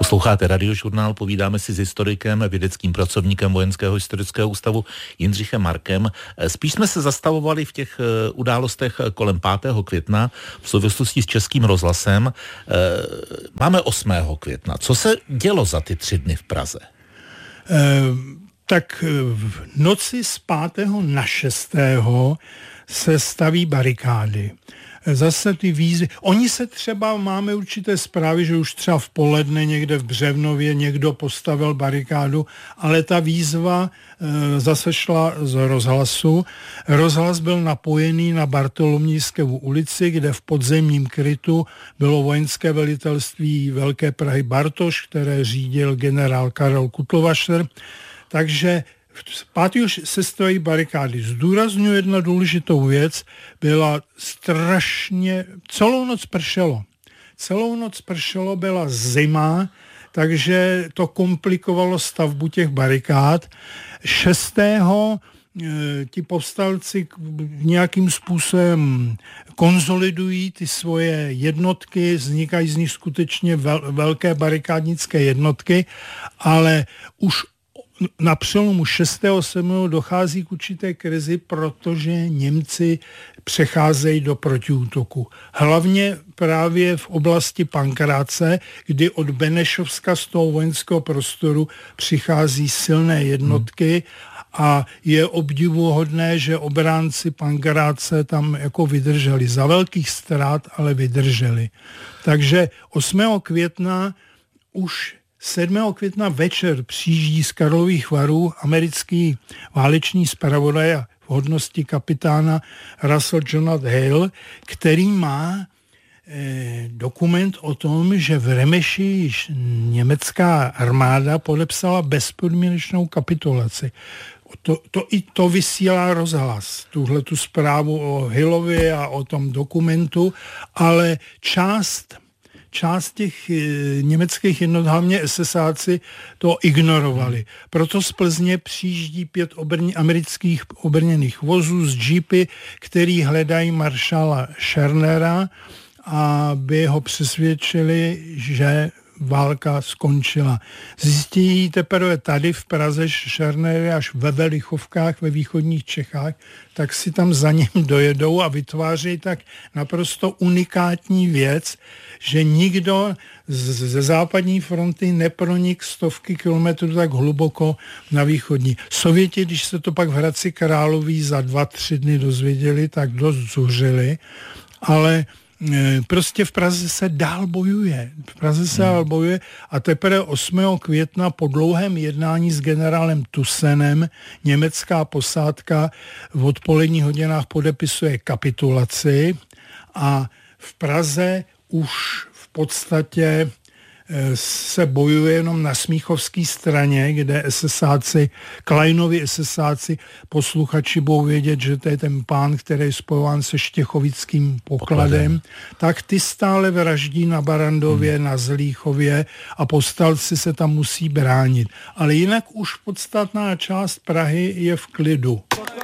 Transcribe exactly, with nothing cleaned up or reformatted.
Posloucháte Radiožurnál, povídáme si s historikem, vědeckým pracovníkem Vojenského historického ústavu Jindřichem Markem. Spíš jsme se zastavovali v těch událostech kolem pátého května v souvislosti s Českým rozhlasem. Máme osmého května. Co se dělo za ty tři dny v Praze? E, tak v noci z pátého na šestého se staví barikády. Zase ty výzvy. Oni se třeba, máme určité zprávy, že už třeba v poledne někde v Břevnově někdo postavil barikádu, ale ta výzva e, zase šla z rozhlasu. Rozhlas byl napojený na Bartolomějskou ulici, kde v podzemním krytu bylo vojenské velitelství Velké Prahy Bartoš, které řídil generál Karel Kutlovašer. Takže v pátého se stojí barikády. Zdůrazňuji jednu důležitou věc, byla strašně, celou noc pršelo. Celou noc pršelo, byla zima, takže to komplikovalo stavbu těch barikád. šestého ti povstalci nějakým způsobem konzolidují ty svoje jednotky, vznikají z nich skutečně vel, velké barikádnické jednotky, ale už na přelomu šestého a sedmého dochází k určité krizi, protože Němci přecházejí do protiútoku. Hlavně právě v oblasti Pankráce, kdy od Benešovska z toho vojenského prostoru přichází silné jednotky a je obdivuhodné, že obránci Pankráce tam jako vydrželi. Za velkých ztrát, ale vydrželi. Takže osmého května už sedmého května večer přijíždí z Karlových Varů americký válečný zpravodaj v hodnosti kapitána Russell Jonathan Hale, který má eh, dokument o tom, že v Remeši již německá armáda podepsala bezpodmínečnou kapitulaci. To, to i to vysílá rozhlas, tuhle tu zprávu o Haleovi a o tom dokumentu, ale část Část těch e, německých jednot, hlavně esesáci, to ignorovali. Proto z Plzně přijíždí pět obrně, amerických obrněných vozů z džípy, který hledají maršála Schernera, aby ho přesvědčili, že válka skončila. Zjistí teprve tady v Praze, že Schörner je až ve Velichovkách, ve východních Čechách, tak si tam za ním dojedou a vytváří tak naprosto unikátní věc, že nikdo ze západní fronty nepronik stovky kilometrů tak hluboko na východní. Sověti, když se to pak v Hradci Králové za dva, tři dny dozvěděli, tak dost zuřili, ale prostě v Praze se dál bojuje. V Praze se dál bojuje a teprve osmého května po dlouhém jednání s generálem Tussenem německá posádka v odpoledních hodinách podepisuje kapitulaci a v Praze už v podstatě se bojuje jenom na smíchovské straně, kde esesáci, Kleinovi esesáci, posluchači budou vědět, že to je ten pán, který je spojován se štěchovickým pokladem, pokladem. Tak ty stále vraždí na Barandově, hmm. na Zlíchově a povstalci se tam musí bránit. Ale jinak už podstatná část Prahy je v klidu.